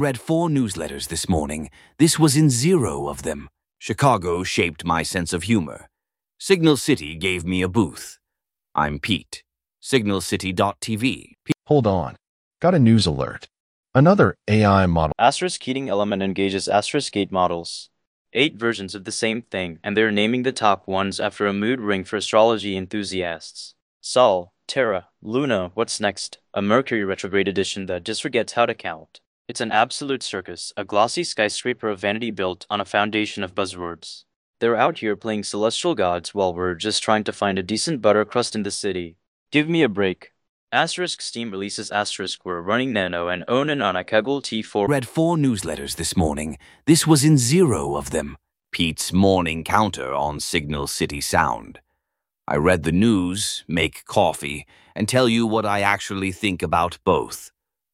Read 4 newsletters this morning. This was in 0 of them. Chicago shaped my sense of humor. Signal City gave me a booth. I'm Pete. SignalCity.tv. Hold on. Got a news alert. Another AI model. Asterisk heating element engages asterisk gate models. 8 versions of the same thing, and they're naming the top ones after a mood ring for astrology enthusiasts. Sol, Terra, Luna, what's next? A Mercury retrograde edition that just forgets how to count. It's an absolute circus, a glossy skyscraper of vanity built on a foundation of buzzwords. They're out here playing celestial gods while we're just trying to find a decent butter crust in the city. Give me a break. Asterisk Steam releases asterisk we're running Nano and Onan on a Kaggle T4. Read 4 newsletters this morning. This was in 0 of them. Pete's morning counter on Signal City Sound. I read the news, make coffee, and tell you what I actually think about both.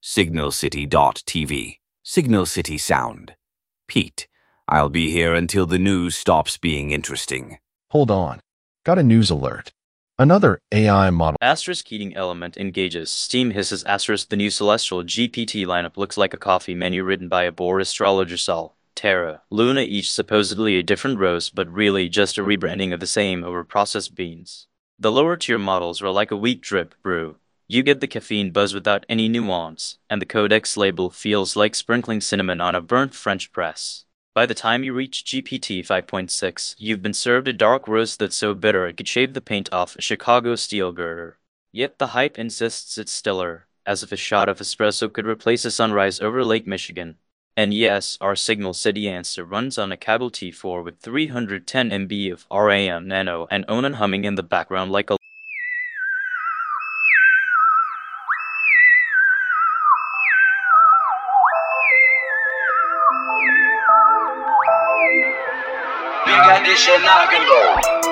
SignalCity.tv. Signal City Sound. Pete, I'll be here until the news stops being interesting. Hold on. Got a news alert. Another AI model. Asterisk heating element engages. Steam hisses asterisk the new celestial GPT lineup looks like a coffee menu written by a bored astrologer Sol, Terra, Luna, each supposedly a different rose but really just a rebranding of the same over processed beans. The lower tier models are like a weak drip brew. You get the caffeine buzz without any nuance, and the Codex label feels like sprinkling cinnamon on a burnt French press. By the time you reach GPT 5.6, you've been served a dark roast that's so bitter it could shave the paint off a Chicago steel girder. Yet the hype insists it's stiller, as if a shot of espresso could replace a sunrise over Lake Michigan. And yes, our Signal City answer runs on a Kaggle T4 with 310 MB of RAM Nano and Onan humming in the background like a Big addition, I can go.